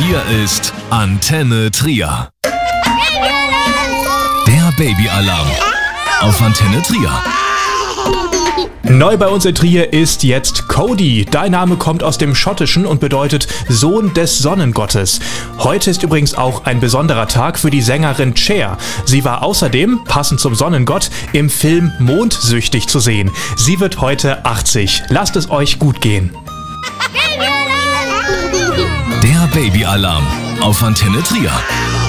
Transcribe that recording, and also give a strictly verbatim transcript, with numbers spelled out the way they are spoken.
Hier ist Antenne Trier. Der Babyalarm auf Antenne Trier. Neu bei uns in Trier ist jetzt Cody. Dein Name kommt aus dem Schottischen und bedeutet Sohn des Sonnengottes. Heute ist übrigens auch ein besonderer Tag für die Sängerin Cher. Sie war außerdem, passend zum Sonnengott, im Film Mondsüchtig zu sehen. Sie wird heute achtzig. Lasst es euch gut gehen. Der Babyalarm auf Antenne Trier.